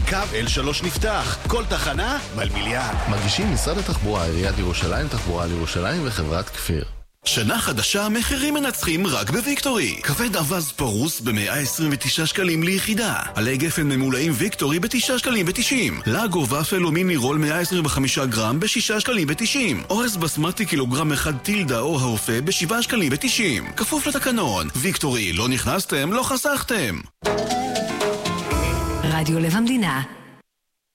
קו L3 נפתח. כל תחנה מלמיליאן. מגישים משרד התחבורה, עיריית ירושלים, תחבורה על ירושלים וחברת כפיר. שנה חדשה, מחירים מנצחים רק בוויקטורי. כבד אבז פרוס ב-129 שקלים ליחידה. עלי גפן ממולאים ויקטורי ב-9 שקלים ו-90. לגו ופל או מיני רול 125 גרם ב-6 שקלים ו-90. אורז בסמטי קילוגרם אחד טילדה או האופה ב-7 שקלים ו-90. כפוף לתקנון. ויקטורי, לא נכנסתם, לא חסכתם. רדיו לב המדינה